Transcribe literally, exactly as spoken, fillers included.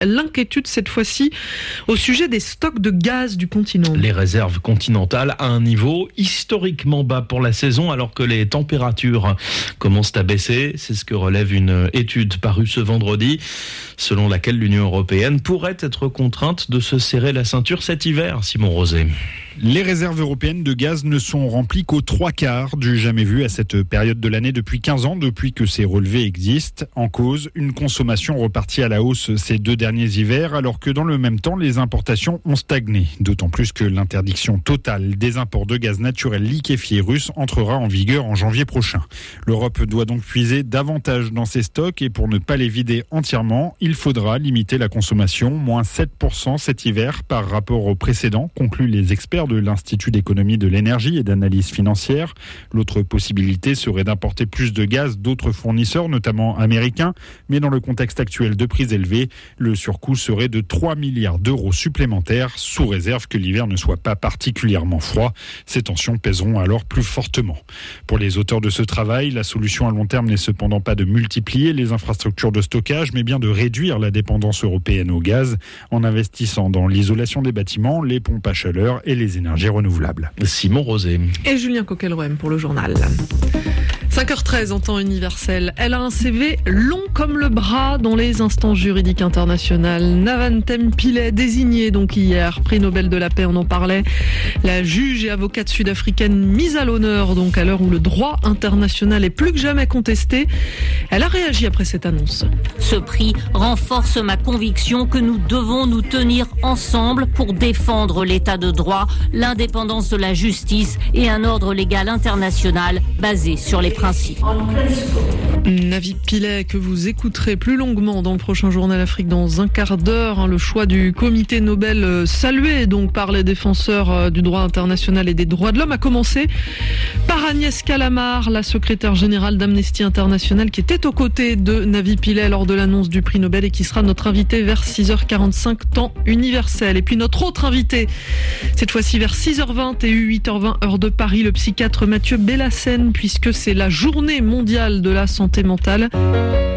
l'inquiétude cette fois-ci au sujet des stocks de gaz du continent. Les réserves continentales à un niveau historiquement bas pour la saison alors que les températures commencent à baisser. C'est ce que relève une étude parue ce vendredi, selon laquelle l'Union européenne pourrait être contrainte de se serrer la ceinture cet hiver. Simon Rosé. Les réserves européennes de gaz ne sont remplies qu'aux trois quarts du jamais vu à cette période de l'année depuis quinze ans, depuis que ces relevés existent. En cause, une consommation repartie à la hausse ces deux derniers hivers, alors que dans le même temps, les importations ont stagné. D'autant plus que l'interdiction totale des imports de gaz naturel liquéfié russe entrera en vigueur en janvier prochain. L'Europe doit donc puiser davantage dans ses stocks et pour ne pas les vider entièrement, il faudra limiter la consommation, moins sept pour cent cet hiver par rapport au précédent, concluent les experts de l'Institut d'économie de l'énergie et d'analyse financière. L'autre possibilité serait d'importer plus de gaz d'autres fournisseurs, notamment américains, mais dans le contexte actuel de prix élevés, le surcoût serait de trois milliards d'euros supplémentaires, sous réserve que l'hiver ne soit pas particulièrement froid. Ces tensions pèseront alors plus fortement. Pour les auteurs de ce travail, la solution à long terme n'est cependant pas de multiplier les infrastructures de stockage, mais bien de réduire la dépendance européenne au gaz, en investissant dans l'isolation des bâtiments, les pompes à chaleur et les énergies renouvelables. Simon Rosé. Et Julien Coquelroem pour le journal. cinq heures treize en temps universel. Elle a un C V long comme le bras dans les instances juridiques internationales. Navantem Pillay, désignée donc hier, prix Nobel de la paix, on en parlait. La juge et avocate sud-africaine mise à l'honneur donc à l'heure où le droit international est plus que jamais contesté. Elle a réagi après cette annonce. Ce prix renforce ma conviction que nous devons nous tenir ensemble pour défendre l'état de droit, l'indépendance de la justice et un ordre légal international basé sur les principes. Navi Pillay, que vous écouterez plus longuement dans le prochain Journal Afrique dans un quart d'heure. Le choix du comité Nobel salué donc par les défenseurs du droit international et des droits de l'homme a commencé par Agnès Calamard, la secrétaire générale d'Amnesty International, qui était aux côtés de Navi Pillay lors de l'annonce du prix Nobel et qui sera notre invitée vers six heures quarante-cinq temps universel. Et puis notre autre invité, cette fois-ci vers six heures vingt et huit heures vingt heure de Paris, le psychiatre Mathieu Bellassène, puisque c'est la journée mondiale de la santé mentale.